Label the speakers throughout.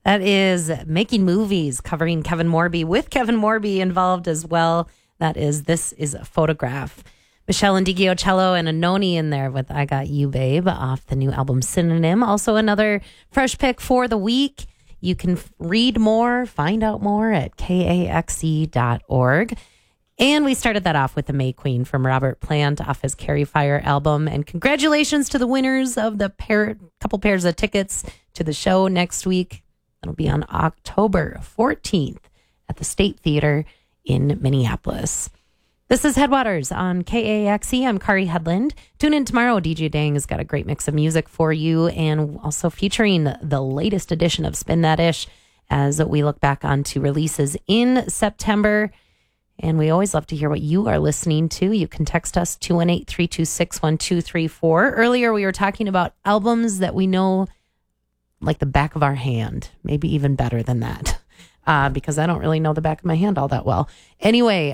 Speaker 1: That is Making Movies, covering Kevin Morby, with Kevin Morby involved as well. This is a Photograph. Michelle Indigio and Anoni in there with I Got You, Babe, off the new album Synonym. Also another fresh pick for the week. You can read more, find out more at kaxe.org. And we started that off with the May Queen from Robert Plant off his Carry Fire album. And congratulations to the winners of the couple pairs of tickets to the show next week. It'll be on October 14th at the State Theater in Minneapolis. This is Headwaters on KAXE. I'm Kari Headland. Tune in tomorrow. DJ Dang has got a great mix of music for you, and also featuring the latest edition of Spin That Ish as we look back onto releases in September. And we always love to hear what you are listening to. You can text us 218-326-1234. Earlier, we were talking about albums that we know like the back of our hand, maybe even better than that, because I don't really know the back of my hand all that well. Anyway,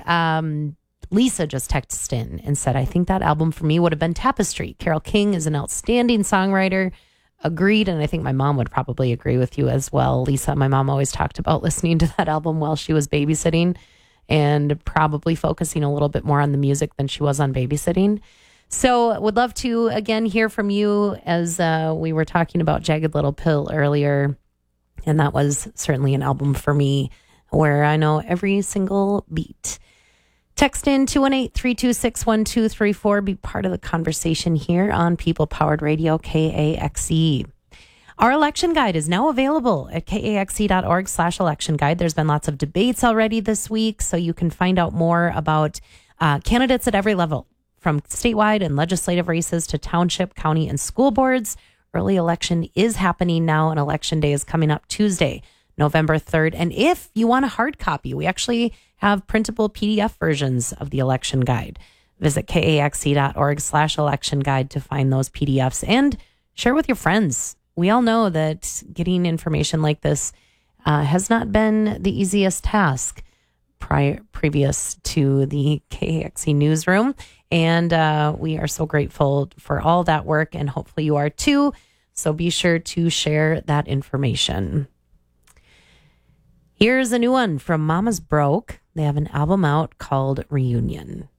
Speaker 1: Lisa just texted in and said, I think that album for me would have been Tapestry. Carole King is an outstanding songwriter. Agreed. And I think my mom would probably agree with you as well, Lisa. My mom always talked about listening to that album while she was babysitting and probably focusing a little bit more on the music than she was on babysitting. So would love to, again, hear from you as we were talking about Jagged Little Pill earlier. And that was certainly an album for me where I know every single beat. Text in 218-326-1234. Be part of the conversation here on People Powered Radio, KAXE. Our election guide is now available at kaxe.org/election guide. There's been lots of debates already this week, so you can find out more about candidates at every level, from statewide and legislative races to township, county, and school boards. Early election is happening now, and Election Day is coming up Tuesday, November 3rd. And if you want a hard copy, we actually have printable PDF versions of the election guide. Visit kaxe.org/election guide to find those PDFs and share with your friends. We all know that getting information like this has not been the easiest task previous to the KAXE newsroom. And we are so grateful for all that work, and hopefully you are too. So be sure to share that information. Here's a new one from Mama's Broke. They have an album out called Reunion.